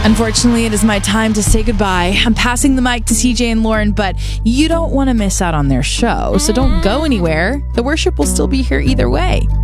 Unfortunately, it is my time to say goodbye. I'm passing the mic to CJ and Lauren, but you don't want to miss out on their show, so don't go anywhere. The worship will still be here either way.